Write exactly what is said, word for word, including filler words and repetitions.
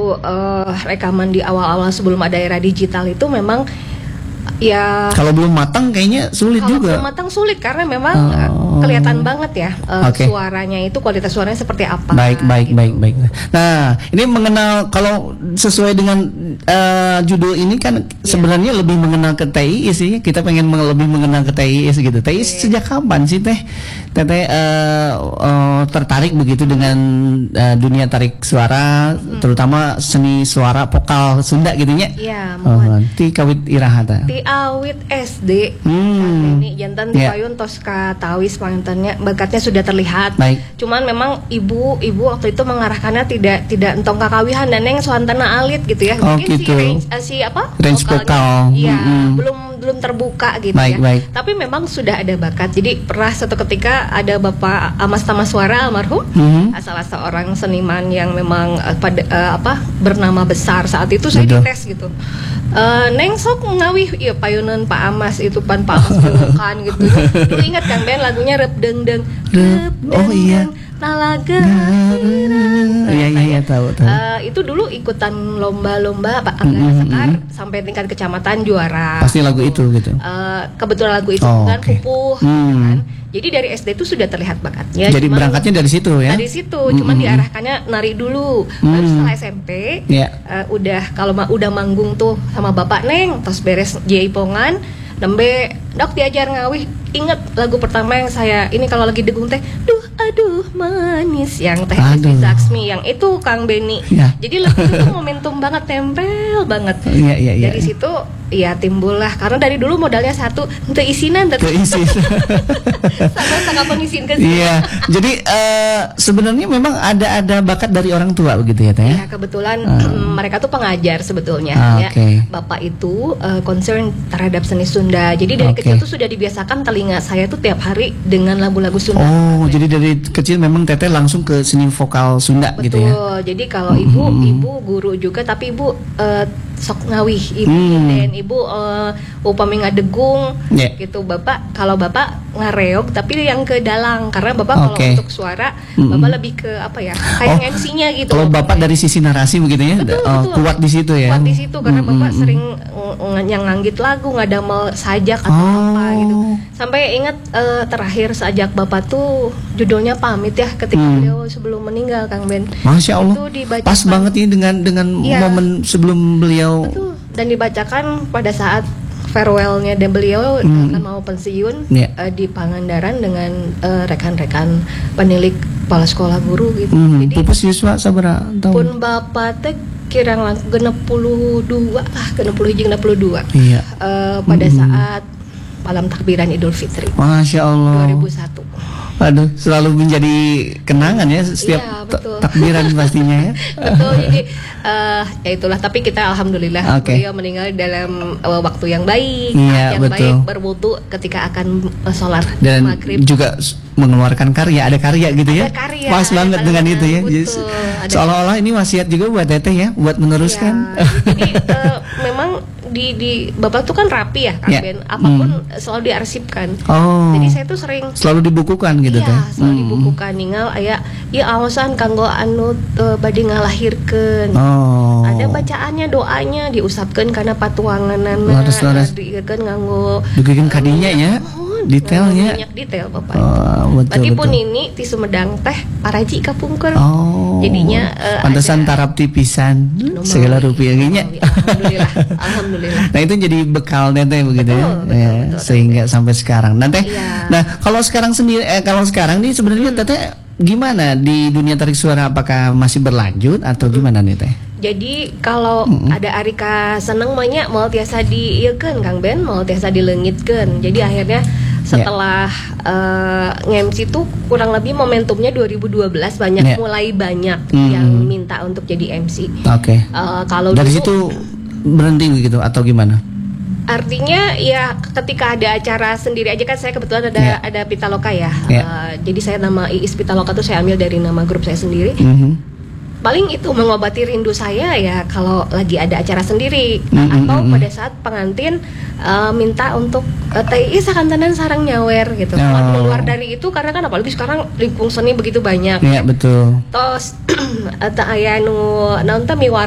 uh, rekaman di awal-awal sebelum ada era digital itu memang ya kalau belum matang kayaknya sulit kalau juga. belum matang sulit karena memang Oh. kelihatan banget ya uh, Oke. suaranya itu, kualitas suaranya seperti apa. Baik, baik, gitu. baik, baik. Nah, ini mengenal kalau sesuai dengan uh, judul ini kan sebenarnya lebih mengenal ke T I I sih. Kita pengen meng- lebih mengenal ke T I I gitu. T I I Oke. sejak kapan sih Teh? Teteh uh, uh, tertarik begitu dengan uh, dunia tarik suara, terutama seni suara vokal Sunda gitu nya? Iya, Oh, muat. ti kawit iraha ta. Ti awit S D. Hmm. Ini jantan di Ya. payun tos ka tawis pangantannya bakatnya sudah terlihat. Baik. Cuman memang ibu ibu waktu itu mengarahkannya tidak tidak entong kakawihan dan neng suantana alit gitu ya. Oh, Mungkin gitu. si range eh, si apa? Range vokalnya, vokal. Iya, Mm-mm. belum belum terbuka gitu Baik, ya. baik. Tapi memang sudah ada bakat. Jadi pernah satu ketika ada Bapak Amas Tamaswara almarhum, Mhm. salah seorang seniman yang memang eh, pada eh, apa bernama besar saat itu saya Betul. dites gitu. Eh, neng sok ngawih iya payunan Pak Amas itu pan Pak Amas pelukan gitu. Dulu ingat kan Ben lagunya rep deng deng. Rep, oh iya. Talaga. Iya, iya, iya, tahu, tahu. Eh, itu dulu ikutan lomba-lomba Pak Angga Mm-mm, Sekar mm-mm. sampai tingkat kecamatan juara. Pasti lagu itu gitu. Eh, kebetulan lagu itu Oh, kan oke. pupuh Hmm. kan. Jadi dari S D itu sudah terlihat bakatnya. Jadi cuman- berangkatnya dari situ ya? Dari situ, cuman Mm-mm. diarahkannya nari dulu. Baru Hmm. setelah S M P, Ya. eh, udah kalau ma- udah manggung tuh sama bapak Neng, terus beres jaipongan, nembe dok diajar ngawih. Ingat lagu pertama yang saya ini kalau lagi degung teh, duh aduh manis yang teh Aduh. Rizky Zaksmi yang itu Kang Beni. Ya. Jadi lagu itu tuh momentum banget, tempel banget. Iya, iya, iya. Dari situ ya timbullah karena dari dulu modalnya satu untuk isinan dan Keisi. sama sangat mengisin ke sini. Iya. Jadi eh, sebenarnya memang ada ada bakat dari orang tua begitu ya Teh? Ya kebetulan Ah. mm, mereka tuh pengajar sebetulnya Ah, ya. oke. Bapak itu eh, concern terhadap seni Sunda. Jadi dari Oke. kecil tuh sudah dibiasakan telinga saya tuh tiap hari dengan lagu-lagu Sunda. Oh, jadi dari kecil memang Teteh langsung ke seni vokal Sunda Betul. gitu ya? Jadi kalau ibu Mm-mm. ibu guru juga tapi ibu eh, sok ngawih ibu Hmm. dan ibu eh, upami ngadegung Ya. gitu. Bapak kalau bapak ngareog tapi yang ke dalang karena bapak kalau Oke. untuk suara Mm-mm. bapak lebih ke apa ya? Kayak Oh, M C-nya gitu. Kalau Bapak dari sisi narasi begitu ya? Betul, Oh, betul. kuat di situ ya? Kuat di situ karena Mm-mm. bapak sering ng- ng- yang nganggit lagu, ngadamel sajak atau Oh. apa gitu. Sampai ingat eh, terakhir sajak bapak tuh judulnya pamit ya ketika Hmm. beliau sebelum meninggal Kang Ben. Masya Allah, Itu dibacakan. pas banget ini dengan dengan Iya. momen sebelum beliau. Betul. Dan dibacakan pada saat farewellnya dan beliau Hmm. akan mau pensiun Iya. eh, di Pangandaran dengan eh, rekan-rekan penilik kepala sekolah guru gitu. Hmm, Jadi pupus Yuswa sabara tahun? pun bapak teh kirang lang genep puluh dua lah, genep puluh hiji genep puluh dua. Iya. Eh, pada Mm-mm. saat malam takbiran Idul Fitri Masya Allah. dua ribu satu. Aduh, selalu menjadi kenangan ya setiap Iya, ta- betul. takbiran pastinya ya. Betul, jadi eh, ya itulah. Tapi kita alhamdulillah Oke. beliau meninggal dalam eh, waktu yang baik, Iya, yang betul. baik berwudu ketika akan eh, sholat Dan maghrib. juga s- mengeluarkan karya, ada karya gitu ya. Ada karya, Pas ada banget dengan karya, itu ya. Jadi betul, ada seolah-olah ini wasiat juga buat Teteh ya, buat meneruskan. Ya, jadi eh, memang di di bapak tuh kan rapi ya Kang Ya. Ben, apapun selalu diarsipkan. Oh. Jadi saya tuh sering Selalu dibukukan gitu Teh. iya, selalu Hmm. dibukukan ninggal aya ieu aosan kanggo anu eh, bade ngalahirkeun. Oh. Ada bacaannya, doanya diusapkeun karena patuanganana. Laras-laras. Dikeun nganggo Dugikeun kadinya ya. mohon, Detailnya. banyak detail Bapak. Oh, betul, Lagi pun betul. ini ti Sumedang teh paraji kapungkur. Oh. Jadinya, eh, pantesan ada- tarap tipisan Numawi, segala rupiahnya. numawi. Alhamdulillah, alhamdulillah. Nah itu jadi bekal Teteh begitu ya, Betul, betul, Ya, betul, sehingga sampai sekarang. Nah Teh, Iya. nah kalau sekarang sendiri, eh, kalau sekarang nih sebenarnya Teteh gimana di dunia tarik suara? Apakah masih berlanjut atau gimana nih Teh? Jadi kalau Mm-mm. ada Arika seneng banyak mau tiasa diieukeun Kang Ben, mau tiasa dileungitkeun. Jadi akhirnya setelah eh, nge-M C itu kurang lebih momentumnya dua ribu dua belas banyak Ya. mulai banyak Mm. yang minta untuk jadi M C. Oke. Eh, kalau Dari dulu situ berhenti begitu atau gimana? artinya ya ketika ada acara sendiri aja kan saya kebetulan ada Ya. ada Pitaloka ya. Ya. Eh, jadi saya nama Iis Pitaloka tuh saya ambil dari nama grup saya sendiri. Mhm. Paling itu mengobati rindu saya ya kalau lagi ada acara sendiri Mm, mm, atau mm, pada saat pengantin uh, minta untuk uh, teh sakantanan sarang nyawer gitu. Oh. Kalau luar dari itu karena kan apalagi sekarang lingkung seni begitu banyak. Iya betul. Tos eta aya nu naon teh miwara